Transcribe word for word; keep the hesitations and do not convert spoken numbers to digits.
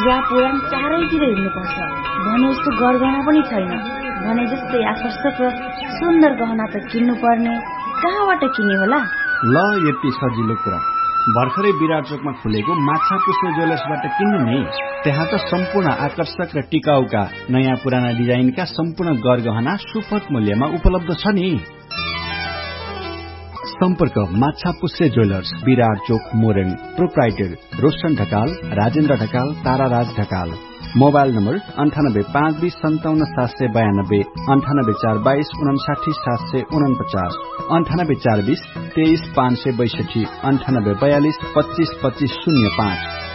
हिरा पुराण चारैतिर हिँड्नुपर्छ भने जस्तो गरगहना पनि छैन। भने जस्तै आकर्षक र सुन्दर गहना त किन्नु पर्ने, कहाँबाट किन्ने होला? ल यति सजिलो कुरा, भर्खरै विराट चोकमा खुलेको माछा पुष्पे ज्वेलर्सबाट किन्नु नि। त्यहाँ त सम्पूर्ण आकर्षक र टिकाउका नयाँ पुराना डिजाइनका सम्पूर्ण गरगहना सुपथ मूल्यमा उपलब्ध छ नि। सम्पर्क माछा पुष्पे ज्वेलर्स, विराट चोक, Morang. Proprietor Roshan Dhakal, Rajendra Dhakal, ताराराज Dhakal. Mobile number अन्ठानब्बे पाँच बीस सन्ताउन्न सात सय बयानब्बे, अन्ठानब्बे चार बाइस उनासाठी सात सय उनपचास, अन्ठानब्बे चार बीस तेइस पाँच सय बैसठी, अन्ठानब्बे बयालिस पच्चीस पच्चीस शून्य पाँच।